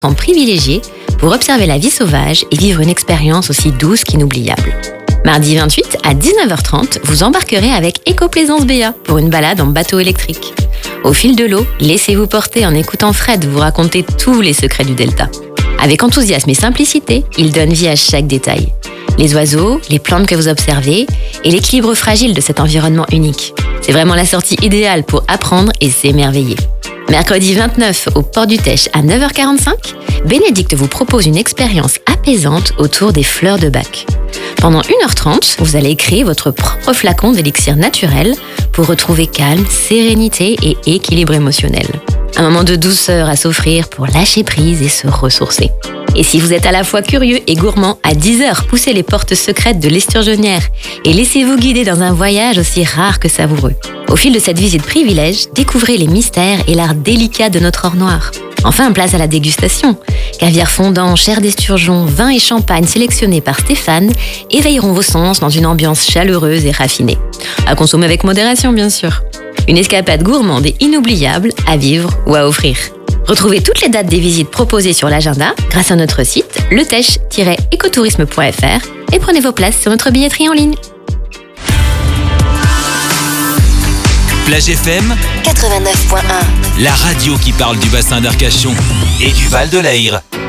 privilégié pour observer la vie sauvage et vivre une expérience aussi douce qu'inoubliable. Mardi 28 à 19h30, vous embarquerez avec Éco-Plaisance Béa pour une balade en bateau électrique. Au fil de l'eau, laissez-vous porter en écoutant Fred vous raconter tous les secrets du delta. Avec enthousiasme et simplicité, il donne vie à chaque détail. Les oiseaux, les plantes que vous observez et l'équilibre fragile de cet environnement unique. C'est vraiment la sortie idéale pour apprendre et s'émerveiller. Mercredi 29 au Port du Teche à 9h45, Bénédicte vous propose une expérience apaisante autour des fleurs de bac. Pendant 1h30, vous allez créer votre propre flacon d'élixir naturel pour retrouver calme, sérénité et équilibre émotionnel. Un moment de douceur à s'offrir pour lâcher prise et se ressourcer. Et si vous êtes à la fois curieux et gourmand, à 10h, poussez les portes secrètes de l'Esturgeonnière et laissez-vous guider dans un voyage aussi rare que savoureux. Au fil de cette visite privilège, découvrez les mystères et l'art délicat de notre or noir. Enfin, place à la dégustation. Caviar fondant, chair d'esturgeon, vin et champagne sélectionnés par Stéphane éveilleront vos sens dans une ambiance chaleureuse et raffinée. À consommer avec modération, bien sûr. Une escapade gourmande et inoubliable à vivre ou à offrir. Retrouvez toutes les dates des visites proposées sur l'agenda grâce à notre site letech-ecotourisme.fr et prenez vos places sur notre billetterie en ligne. Plage FM 89.1. La radio qui parle du bassin d'Arcachon et du Val de l'Aïr.